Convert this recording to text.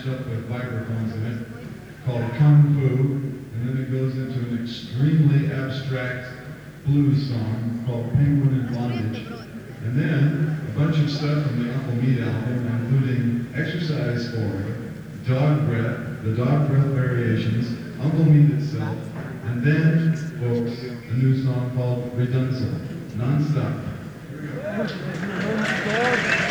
up with vibraphones in it, called Kung Fu, and then it goes into an extremely abstract blues song called Penguin in Bondage. And then a bunch of stuff from the Uncle Meat album, including Exercise 4, Dog Breath, the Dog Breath Variations, Uncle Meat itself, and then, folks, a new song called Redunzel, non-stop.